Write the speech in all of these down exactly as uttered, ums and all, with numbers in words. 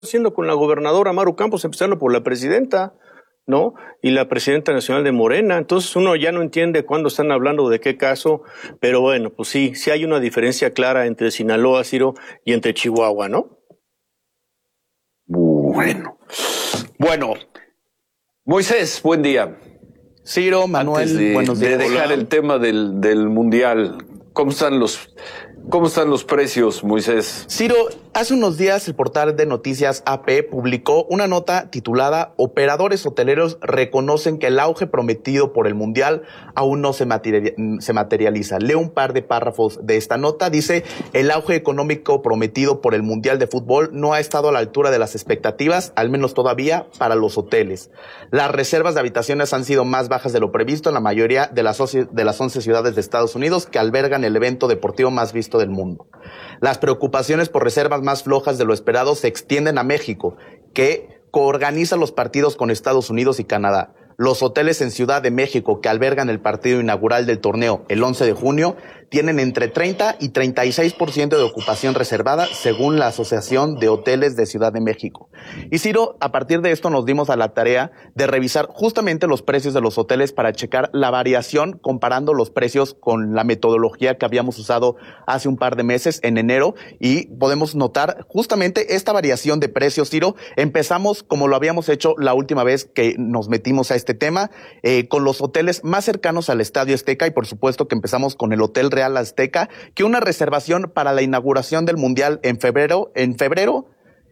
haciendo con la gobernadora Maru Campos, empezando por la presidenta, ¿no? Y la presidenta nacional de Morena. Entonces uno ya no entiende cuándo están hablando de qué caso, pero bueno, pues sí, sí hay una diferencia clara entre Sinaloa, Ciro, y entre Chihuahua, ¿no? Bueno. Bueno. Moisés, buen día. Ciro, Manuel, Antes de, buenos días. de dejar Hola. el tema del, del Mundial, ¿cómo están los... ¿Cómo están los precios, Moisés? Ciro, hace unos días el portal de noticias A P publicó una nota titulada "Operadores hoteleros reconocen que el auge prometido por el Mundial aún no se, material, se materializa". Leo un par de párrafos de esta nota. Dice: el auge económico prometido por el Mundial de Fútbol no ha estado a la altura de las expectativas, al menos todavía para los hoteles. Las reservas de habitaciones han sido más bajas de lo previsto en la mayoría de las, de las once ciudades de Estados Unidos que albergan el evento deportivo más visto del mundo. Las preocupaciones por reservas más flojas de lo esperado se extienden a México, que coorganiza los partidos con Estados Unidos y Canadá. Los hoteles en Ciudad de México que albergan el partido inaugural del torneo el once de junio tienen entre treinta y treinta y seis por ciento de ocupación reservada, según la Asociación de Hoteles de Ciudad de México. Y Ciro, a partir de esto nos dimos a la tarea de revisar justamente los precios de los hoteles para checar la variación, comparando los precios con la metodología que habíamos usado hace un par de meses, en enero, y podemos notar justamente esta variación de precios, Ciro. Empezamos como lo habíamos hecho la última vez que nos metimos a este tema, eh, con los hoteles más cercanos al Estadio Azteca, y por supuesto que empezamos con el Hotel Real Azteca, que una reservación para la inauguración del Mundial en febrero, en febrero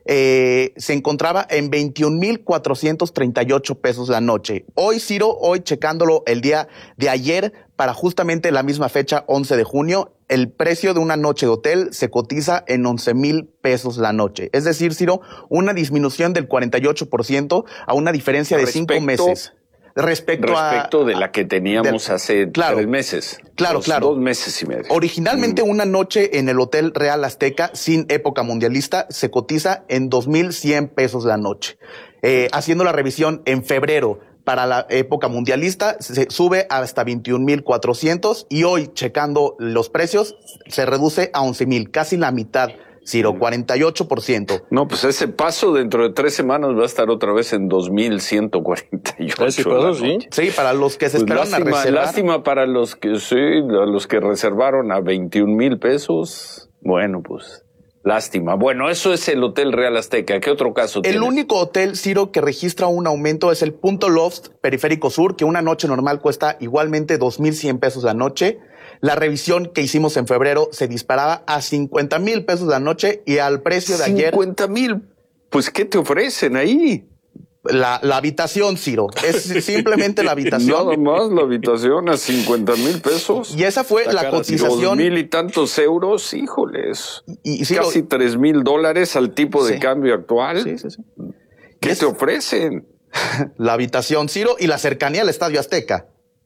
eh, se encontraba en veintiún mil cuatrocientos treinta y ocho pesos la noche. Hoy, Ciro, hoy checándolo el día de ayer, para justamente la misma fecha, once de junio, el precio de una noche de hotel se cotiza en once mil pesos la noche. Es decir, Ciro, una disminución del cuarenta y ocho por ciento a una diferencia de Respecto, cinco meses. Respecto, respecto a, de la que teníamos de, hace claro, tres meses. Claro, dos, claro. Dos meses y medio. Originalmente mm. una noche en el Hotel Real Azteca sin época mundialista se cotiza en dos mil cien pesos la noche. Eh, haciendo la revisión en febrero para la época mundialista se sube hasta veintiún mil cuatrocientos y hoy, checando los precios, se reduce a once mil, casi la mitad. Ciro, cuarenta y ocho por ciento. No, pues ese paso dentro de tres semanas va a estar otra vez en dos mil ciento cuarenta y ocho. ¿Sí, pero sí? Sí, para los que se pues esperan lástima, a reservar. Lástima para los que sí, a los que reservaron a veintiún mil pesos. Bueno, pues lástima. Bueno, eso es el Hotel Real Azteca. ¿Qué otro caso tienes? El único hotel, Ciro, que registra un aumento es el Punto Loft Periférico Sur, que una noche normal cuesta igualmente dos mil cien pesos la noche. La revisión que hicimos en febrero se disparaba a cincuenta mil pesos la noche y al precio de ayer... cincuenta mil. Pues, ¿qué te ofrecen ahí? La, la habitación, Ciro. Es simplemente la habitación. Nada más la habitación a cincuenta mil pesos. Y esa fue la, la cotización. Dos mil y tantos euros, híjoles. Y, y Ciro, casi tres mil dólares al tipo de sí. cambio actual. Sí, sí, sí. ¿Qué es... te ofrecen? La habitación, Ciro, y la cercanía al Estadio Azteca.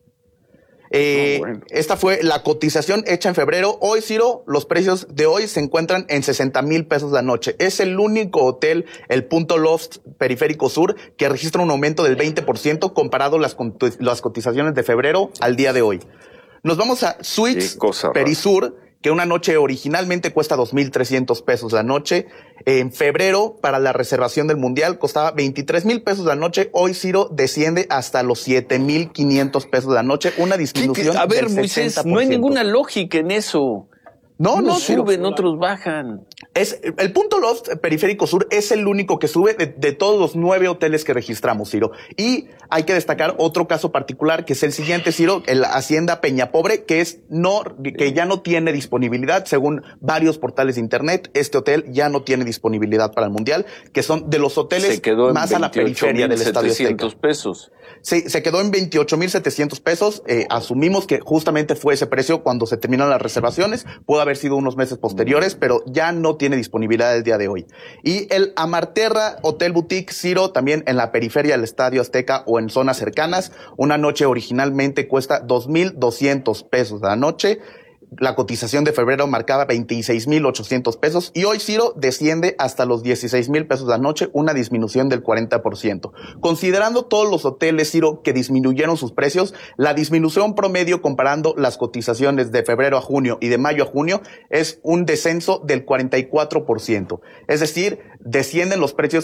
Eh, oh, bueno. Esta fue la cotización hecha en febrero. Hoy, Ciro, los precios de hoy se encuentran en sesenta mil pesos la noche. Es el único hotel, el Punto Loft Periférico Sur, que registra un aumento del veinte por ciento comparado las, las cotizaciones de febrero al día de hoy. Nos vamos a Suites Perisur, que una noche originalmente cuesta dos mil trescientos pesos la noche. En febrero, para la reservación del Mundial, costaba veintitrés mil pesos la noche. Hoy, Ciro, desciende hasta los siete mil quinientos pesos la noche. Una disminución a ver, del Moisés, sesenta por ciento. No hay ninguna lógica en eso. No, Unos no, suben, Ciro. otros bajan. Es, el Punto Loft Periférico Sur es el único que sube de, de todos los nueve hoteles que registramos, Ciro. Y hay que destacar otro caso particular, que es el siguiente, Ciro, el Hacienda Peña Pobre, que es no, que ya no tiene disponibilidad, según varios portales de internet. Este hotel ya no tiene disponibilidad para el Mundial, que son de los hoteles más a la periferia del Estadio Azteca. pesos. Sí, se quedó en veintiocho mil setecientos pesos. Eh, asumimos que justamente fue ese precio cuando se terminaron las reservaciones. Pudo haber sido unos meses posteriores, pero ya no tiene disponibilidad el día de hoy. Y el Amarterra Hotel Boutique, Ciro, también en la periferia del Estadio Azteca o en zonas cercanas. Una noche originalmente cuesta dos mil doscientos pesos la noche. La cotización de febrero marcaba veintiséis mil ochocientos pesos y hoy, Ciro, desciende hasta los dieciséis mil pesos la noche, una disminución del cuarenta por ciento. Considerando todos los hoteles, Ciro, que disminuyeron sus precios, la disminución promedio comparando las cotizaciones de febrero a junio y de mayo a junio es un descenso del cuarenta y cuatro por ciento. Es decir, descienden los precios